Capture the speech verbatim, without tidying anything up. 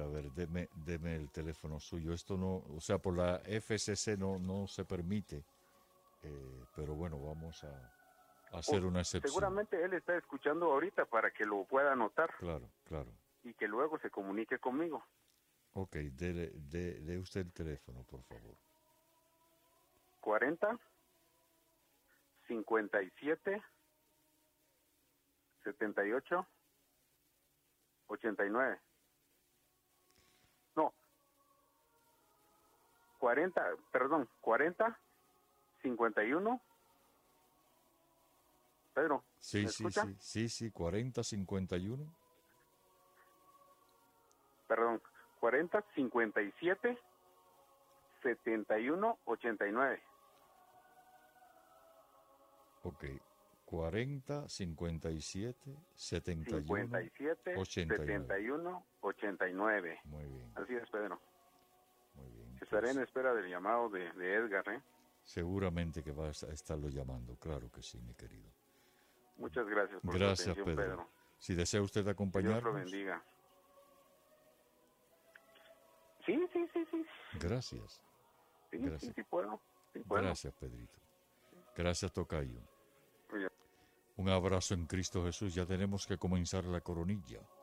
a ver, deme, deme el teléfono suyo. Esto no, o sea, por la F C C no, no se permite, eh, pero bueno, vamos a, a hacer O, una excepción. seguramente él está escuchando ahorita para que lo pueda anotar Claro, claro. y que luego se comunique conmigo. Ok, dele, de, de usted el teléfono, por favor. cuarenta, cincuenta y siete, setenta y ocho, ochenta y nueve. No. cuarenta, perdón, cuarenta, cincuenta y uno. Pedro, Sí, ¿me sí, escucha? sí, sí, sí, cuarenta cincuenta y uno. Perdón, cuarenta, cincuenta y siete, setenta y uno, ochenta y nueve. Ok, cuarenta cincuenta y siete setenta y uno cincuenta y siete, ochenta y setenta nueve. y uno, ochenta y nueve. Muy bien, Así es, Pedro. muy bien. Estaré en Pues, espera del llamado de, de Edgar, ¿eh? seguramente que vas a estarlo llamando, claro que sí, mi querido. Muchas gracias por su Gracias, atención, Pedro. Pedro. Si desea usted Que Dios lo acompañarnos, bendiga. Sí, sí, sí, sí. gracias. Sí, sí, Gracias. sí puedo. Sí puedo. Gracias, Pedrito. Gracias, Tocayo. Muy bien. Un abrazo en Cristo Jesús. Ya tenemos que comenzar la coronilla.